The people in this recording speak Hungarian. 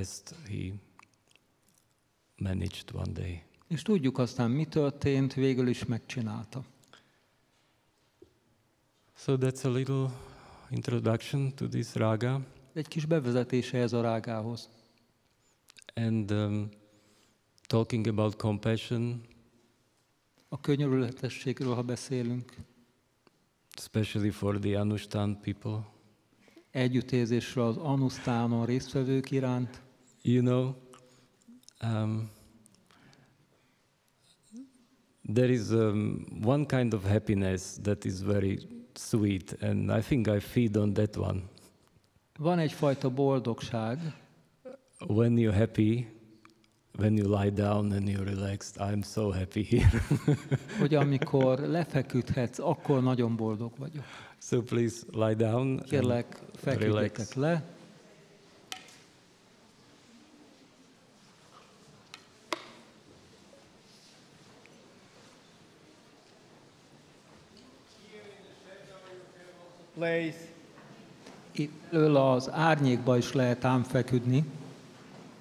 rest he managed one day. És tudjuk aztán, mi történt, végül is megcsinálta. So that's a little introduction to this raga. Egy kis bevezetése ez a rágához. And talking about compassion, A könyörületességről, ha beszélünk, especially for the Anushthan people, együttérzésről az Anusztánon résztvevők iránt. you know, there is one kind of happiness that is very sweet, and I think I feed on that one. Van egyfajta boldogság, When you're happy, when you lie down and you're relaxed, I'm so happy here. hogy amikor lefeküdhetsz, akkor nagyon boldog vagyok. So please lie down. Kérlek, feküdjetek le. Place. Itt az árnyékba is lehet ám feküdni.